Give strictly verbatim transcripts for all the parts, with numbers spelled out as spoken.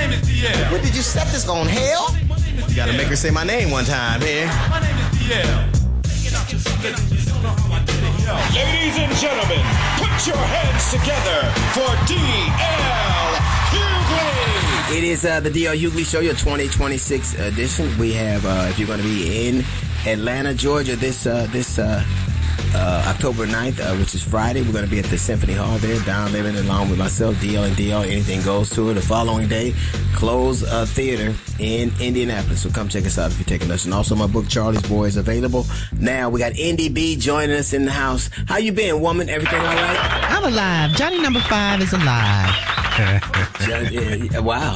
name is D L. What did you set this on, hell? You gotta make her say my name one time here. My name is D L. Ladies and gentlemen, put your hands together for D L Hughley. It is uh, the D L Hughley Show, your twenty twenty-six edition. We have, uh, if you're going to be in Atlanta, Georgia, this uh, this uh, uh, October ninth, uh, which is Friday, we're going to be at the Symphony Hall there. Don Living along with myself, D L and D L, Anything Goes Tour. The following day, Close uh, Theater in Indianapolis. So come check us out if you're taking us. And also my book, Charlie's Boy, is available. Now we got Indy B joining us in the house. How you been, woman? Everything all right? I'm alive. Johnny number five is alive. Yeah, yeah, wow.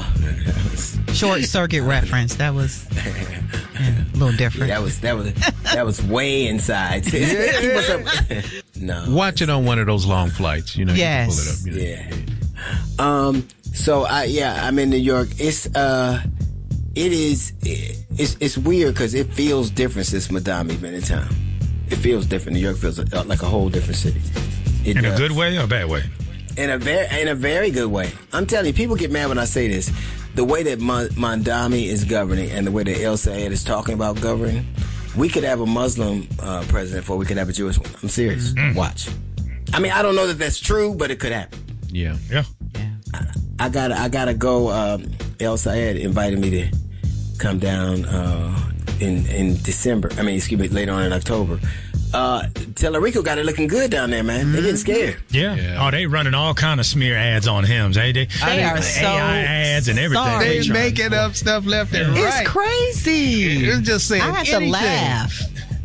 Short circuit reference. That was yeah, a little different. Yeah, that was that was that was way inside. What's up? No. Watch it on one of those long flights. You know, yes. you can pull it up. You know. Yeah. Um. So I yeah I'm in New York. It's uh, it is it's it's weird because it feels different since Madame been in town. It feels different. New York feels like a whole different city. It in does. a good way or a bad way? In a very, in a very good way. I'm telling you, people get mad when I say this. The way that Mandami is governing and the way that El Sayed is talking about governing, we could have a Muslim uh, president before we could have a Jewish one. I'm serious. Mm-hmm. Watch. I mean, I don't know that that's true, but it could happen. Yeah. Yeah. Yeah. I, I gotta, I gotta go. Um, El Sayed invited me to come down uh, in in December. I mean, excuse me, later on in October. Uh, Tellerico got it looking good down there, man. They getting scared. Yeah. yeah. Oh, they running all kind of smear ads on him. They, they, they are so A I ads and everything. Sorry. They making up stuff left and right. It's crazy. It's just saying I had anything. to laugh.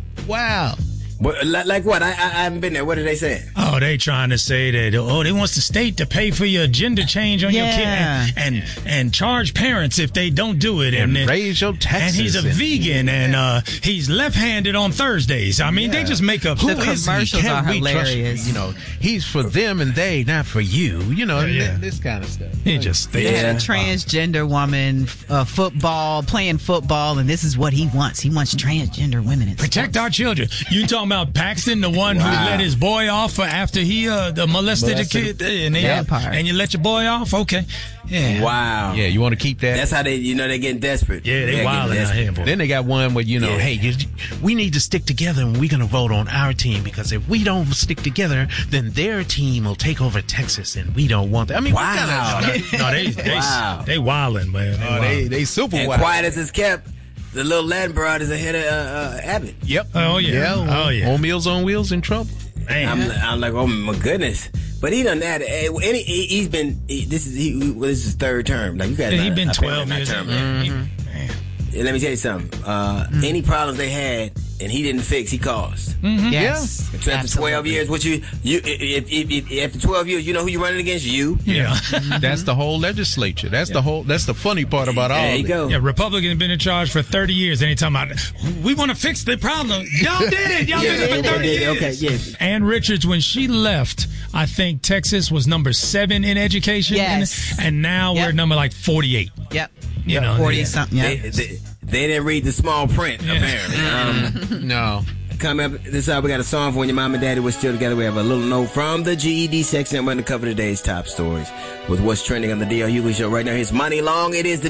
Wow. What, like what? I, I, I haven't been there. What are they saying? Oh, they trying to say that, oh, they wants the state to pay for your gender change on yeah. your kid and, and and charge parents if they don't do it. And, and raise your taxes. And he's a and, vegan yeah. and uh, he's left-handed on Thursdays. I mean, yeah. they just make up. The Who is commercials he? are we hilarious. Trust, you know, he's for them and they, not for you. You know, yeah, yeah. this kind of stuff. He just they yeah. had a transgender woman, uh, football, playing football, and this is what he wants. He wants transgender women. In Protect our children. You talking about Paxton, the one wow. who let his boy off after he uh, molested, molested a kid, and, they, that part. and you let your boy off? Okay. Yeah. Wow. Yeah, you want to keep that? That's how they, you know, they're getting desperate. Yeah, they wilding out here, boy. Then they got one where, you know, yeah. hey, you, we need to stick together and we're going to vote on our team because if we don't stick together, then their team will take over Texas and we don't want that. I mean, wow. What kind of, no, they, they, wow. they wilding, man. They, oh, they, they super and wild. Quiet as it's kept. The little Latin broad is ahead of uh, uh, Abbott. Yep. Oh, yeah. yeah. Oh, yeah. On Meals on Wheels in trouble. Man. I'm, I'm like, oh my goodness! But he done that. And he, he's been. He, this is he. Well, this is his third term. Like you guys. Yeah, he been twelve years. Term, mm-hmm. Yeah, let me tell you something. Uh, mm-hmm. Any problems they had and he didn't fix, he caused. Mm-hmm. Yes. Yeah. After Absolutely. twelve years, what you you if, if, if, after twelve years, you know who you're running against? You. Yeah. That's the whole legislature. That's yeah. the whole. That's the funny part about all. There you of go. Yeah, Republicans been in charge for thirty years. Anytime I, we want to fix the problem. Y'all did it. Y'all yeah, did it for thirty did. years. Okay. Yes. Ann Richards, when she left, I think Texas was number seven in education. Yes. And, and now yep. we're number like forty-eight. Yep. You know, forty yeah. something. Yeah. They, they, they didn't read the small print yeah. apparently. Um, no. Coming up this hour, we got a song for when your mom and daddy were still together. We have a little note from the G E D section. I'm going to cover today's top stories with what's trending on the D L Hughley Show right now. Here's Money Long. It is the